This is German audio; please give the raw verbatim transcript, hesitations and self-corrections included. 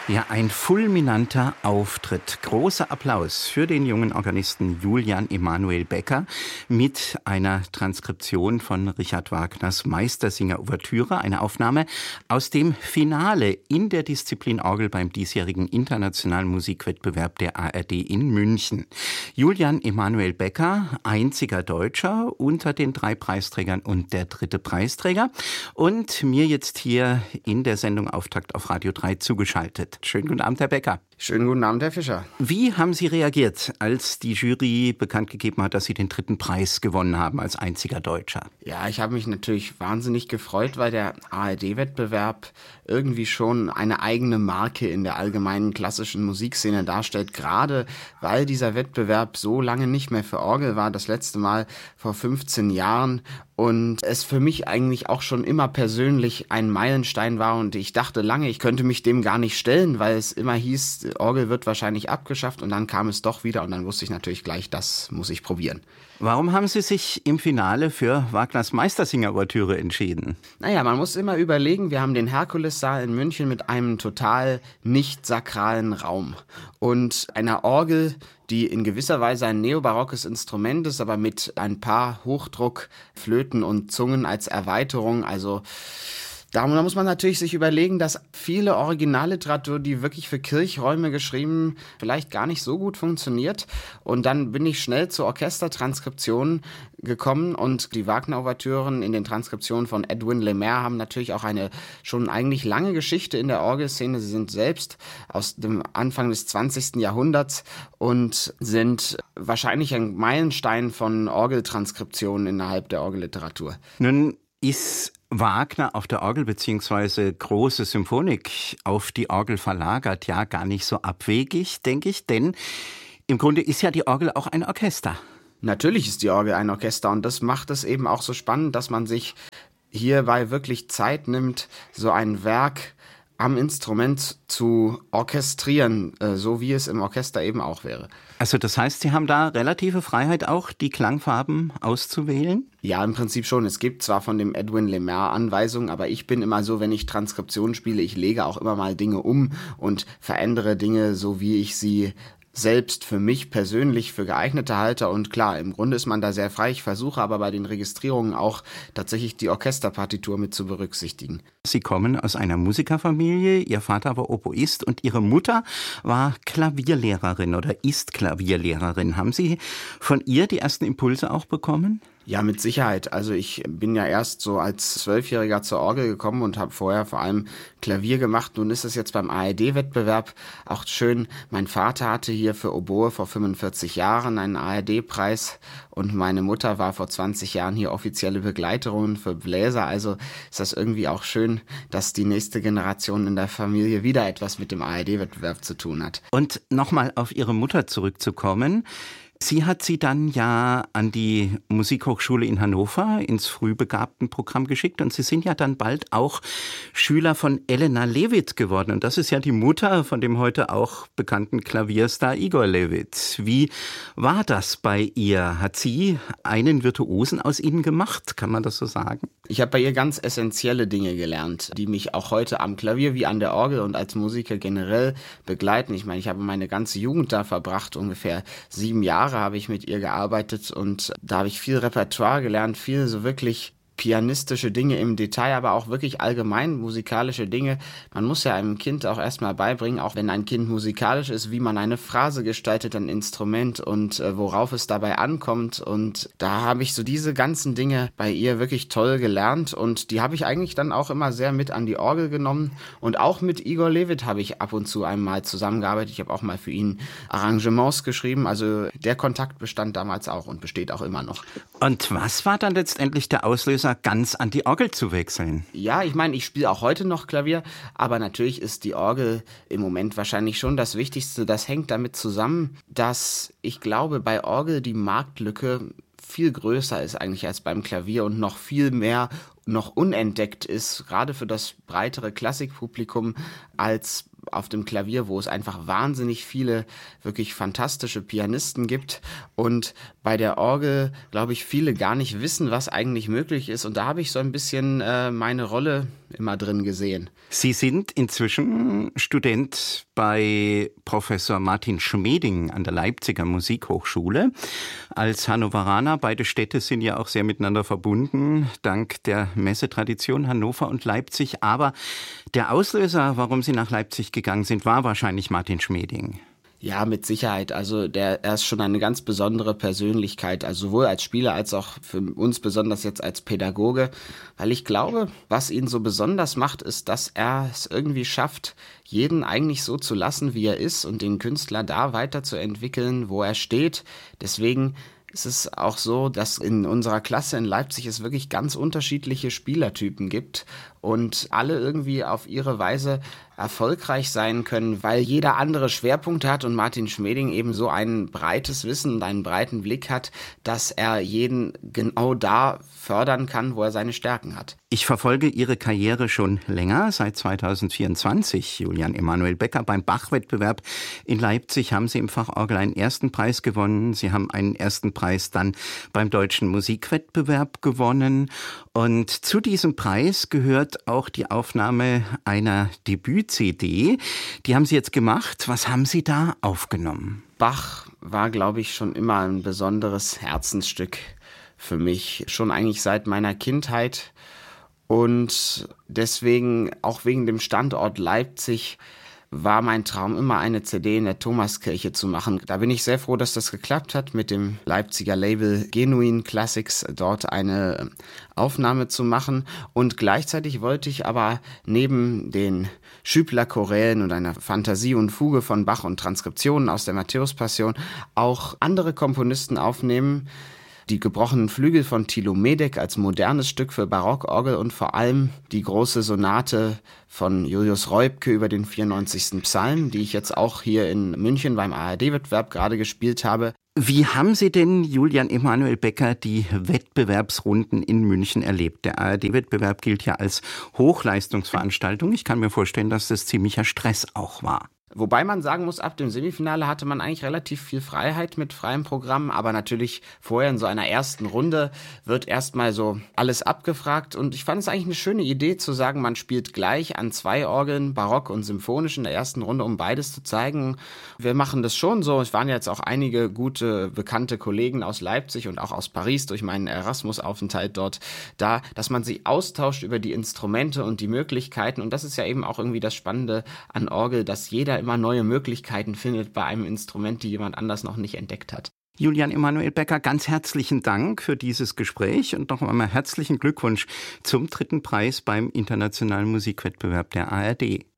Ja, ein fulminanter Auftritt. Großer Applaus für den jungen Organisten Julian Emanuel Becker mit einer Transkription von Richard Wagners Meistersinger-Ouvertüre, eine Aufnahme aus dem Finale in der Disziplin Orgel beim diesjährigen Internationalen Musikwettbewerb der A R D in München. Julian Emanuel Becker, einziger Deutscher unter den drei Preisträgern und der dritte Preisträger. Und mir jetzt hier in der Sendung Auftakt auf Radio drei zugeschaltet. Schönen guten Abend, Herr Becker. Schönen guten Abend, Herr Fischer. Wie haben Sie reagiert, als die Jury bekannt gegeben hat, dass Sie den dritten Preis gewonnen haben als einziger Deutscher? Ja, ich habe mich natürlich wahnsinnig gefreut, weil der A R D-Wettbewerb irgendwie schon eine eigene Marke in der allgemeinen klassischen Musikszene darstellt. Gerade weil dieser Wettbewerb so lange nicht mehr für Orgel war, das letzte Mal vor fünfzehn Jahren. Und es für mich eigentlich auch schon immer persönlich ein Meilenstein war. Und ich dachte lange, ich könnte mich dem gar nicht stellen, weil es immer hieß, Orgel wird wahrscheinlich abgeschafft. Und dann kam es doch wieder. Und dann wusste ich natürlich gleich, das muss ich probieren. Warum haben Sie sich im Finale für Wagners Meistersinger-Ouvertüre entschieden? Naja, man muss immer überlegen, wir haben den Herkulessaal in München mit einem total nicht sakralen Raum. Und einer Orgel, die in gewisser Weise ein neobarockes Instrument ist, aber mit ein paar Hochdruckflöten und Zungen als Erweiterung, also da muss man natürlich sich überlegen, dass viele Originalliteratur, die wirklich für Kirchräume geschrieben, vielleicht gar nicht so gut funktioniert. Und dann bin ich schnell zur Orchestertranskription gekommen und die Wagner-Ouvertüren in den Transkriptionen von Edwin Lemaire haben natürlich auch eine schon eigentlich lange Geschichte in der Orgelszene. Sie sind selbst aus dem Anfang des zwanzigsten Jahrhunderts und sind wahrscheinlich ein Meilenstein von Orgeltranskriptionen innerhalb der Orgelliteratur. Nun ist Wagner auf der Orgel beziehungsweise große Symphonik auf die Orgel verlagert, ja gar nicht so abwegig, denke ich, denn im Grunde ist ja die Orgel auch ein Orchester. Natürlich ist die Orgel ein Orchester und das macht es eben auch so spannend, dass man sich hierbei wirklich Zeit nimmt, so ein Werk am Instrument zu orchestrieren, so wie es im Orchester eben auch wäre. Also das heißt, Sie haben da relative Freiheit auch, die Klangfarben auszuwählen? Ja, im Prinzip schon. Es gibt zwar von dem Edwin Lemaire Anweisungen, aber ich bin immer so, wenn ich Transkription spiele, ich lege auch immer mal Dinge um und verändere Dinge, so wie ich sie selbst für mich persönlich für geeignete halte. Und klar, im Grunde ist man da sehr frei. Ich versuche aber bei den Registrierungen auch tatsächlich die Orchesterpartitur mit zu berücksichtigen. Sie kommen aus einer Musikerfamilie. Ihr Vater war Oboist und Ihre Mutter war Klavierlehrerin oder ist Klavierlehrerin. Haben Sie von ihr die ersten Impulse auch bekommen? Ja, mit Sicherheit. Also ich bin ja erst so als Zwölfjähriger zur Orgel gekommen und habe vorher vor allem Klavier gemacht. Nun ist es jetzt beim A R D-Wettbewerb auch schön. Mein Vater hatte hier für Oboe vor fünfundvierzig Jahren einen A R D-Preis und meine Mutter war vor zwanzig Jahren hier offizielle Begleiterin für Bläser. Also ist das irgendwie auch schön, dass die nächste Generation in der Familie wieder etwas mit dem A R D-Wettbewerb zu tun hat. Und nochmal auf Ihre Mutter zurückzukommen. Sie hat Sie dann ja an die Musikhochschule in Hannover ins Frühbegabtenprogramm geschickt und Sie sind ja dann bald auch Schüler von Elena Levit geworden. Und das ist ja die Mutter von dem heute auch bekannten Klavierstar Igor Levit. Wie war das bei ihr? Hat sie einen Virtuosen aus Ihnen gemacht? Kann man das so sagen? Ich habe bei ihr ganz essentielle Dinge gelernt, die mich auch heute am Klavier wie an der Orgel und als Musiker generell begleiten. Ich meine, ich habe meine ganze Jugend da verbracht, ungefähr sieben Jahre habe ich mit ihr gearbeitet und da habe ich viel Repertoire gelernt, viel so wirklich pianistische Dinge im Detail, aber auch wirklich allgemein musikalische Dinge. Man muss ja einem Kind auch erstmal beibringen, auch wenn ein Kind musikalisch ist, wie man eine Phrase gestaltet, ein Instrument und äh, worauf es dabei ankommt. Und da habe ich so diese ganzen Dinge bei ihr wirklich toll gelernt und die habe ich eigentlich dann auch immer sehr mit an die Orgel genommen. Und auch mit Igor Levit habe ich ab und zu einmal zusammengearbeitet. Ich habe auch mal für ihn Arrangements geschrieben. Also der Kontakt bestand damals auch und besteht auch immer noch. Und was war dann letztendlich der Auslöser, ganz an die Orgel zu wechseln? Ja, ich meine, ich spiele auch heute noch Klavier, aber natürlich ist die Orgel im Moment wahrscheinlich schon das Wichtigste. Das hängt damit zusammen, dass ich glaube, bei Orgel die Marktlücke viel größer ist eigentlich als beim Klavier und noch viel mehr noch unentdeckt ist, gerade für das breitere Klassikpublikum, als auf dem Klavier, wo es einfach wahnsinnig viele wirklich fantastische Pianisten gibt und bei der Orgel, glaube ich, viele gar nicht wissen, was eigentlich möglich ist und da habe ich so ein bisschen äh, meine Rolle immer drin gesehen. Sie sind inzwischen Student bei Professor Martin Schmeding an der Leipziger Musikhochschule. Als Hannoveraner, beide Städte sind ja auch sehr miteinander verbunden, dank der Messetradition Hannover und Leipzig. Aber der Auslöser, warum Sie nach Leipzig gegangen sind, war wahrscheinlich Martin Schmeding. Ja, mit Sicherheit. Also der, er ist schon eine ganz besondere Persönlichkeit, also sowohl als Spieler als auch für uns besonders jetzt als Pädagoge, weil ich glaube, was ihn so besonders macht, ist, dass er es irgendwie schafft, jeden eigentlich so zu lassen, wie er ist und den Künstler da weiterzuentwickeln, wo er steht. Deswegen ist es auch so, dass in unserer Klasse in Leipzig es wirklich ganz unterschiedliche Spielertypen gibt und alle irgendwie auf ihre Weise erfolgreich sein können, weil jeder andere Schwerpunkte hat und Martin Schmeding eben so ein breites Wissen und einen breiten Blick hat, dass er jeden genau da fördern kann, wo er seine Stärken hat. Ich verfolge Ihre Karriere schon länger, seit zweitausendvierundzwanzig. Julian Emanuel Becker, beim Bach-Wettbewerb in Leipzig haben Sie im Fach Orgel einen ersten Preis gewonnen. Sie haben einen ersten Preis dann beim Deutschen Musikwettbewerb gewonnen. Und zu diesem Preis gehört auch die Aufnahme einer Debüt-C D. Die haben Sie jetzt gemacht. Was haben Sie da aufgenommen? Bach war, glaube ich, schon immer ein besonderes Herzensstück für mich. Schon eigentlich seit meiner Kindheit. Und deswegen, auch wegen dem Standort Leipzig, war mein Traum immer eine C D in der Thomaskirche zu machen. Da bin ich sehr froh, dass das geklappt hat, mit dem Leipziger Label Genuine Classics dort eine Aufnahme zu machen. Und gleichzeitig wollte ich aber neben den Schübler-Chorälen und einer Fantasie und Fuge von Bach und Transkriptionen aus der Matthäus-Passion auch andere Komponisten aufnehmen. Die gebrochenen Flügel von Thilo Medeck als modernes Stück für Barockorgel und vor allem die große Sonate von Julius Reubke über den vierundneunzigsten Psalm, die ich jetzt auch hier in München beim A R D-Wettbewerb gerade gespielt habe. Wie haben Sie denn, Julian Emanuel Becker, die Wettbewerbsrunden in München erlebt? Der A R D-Wettbewerb gilt ja als Hochleistungsveranstaltung. Ich kann mir vorstellen, dass das ziemlicher Stress auch war. Wobei man sagen muss, ab dem Semifinale hatte man eigentlich relativ viel Freiheit mit freiem Programm, aber natürlich vorher in so einer ersten Runde wird erstmal so alles abgefragt und ich fand es eigentlich eine schöne Idee zu sagen, man spielt gleich an zwei Orgeln, Barock und Symphonisch in der ersten Runde, um beides zu zeigen. Wir machen das schon so, es waren jetzt auch einige gute, bekannte Kollegen aus Leipzig und auch aus Paris durch meinen Erasmus-Aufenthalt dort da, dass man sich austauscht über die Instrumente und die Möglichkeiten und das ist ja eben auch irgendwie das Spannende an Orgel, dass jeder immer neue Möglichkeiten findet bei einem Instrument, die jemand anders noch nicht entdeckt hat. Julian Emanuel Becker, ganz herzlichen Dank für dieses Gespräch und noch einmal herzlichen Glückwunsch zum dritten Preis beim Internationalen Musikwettbewerb der A R D.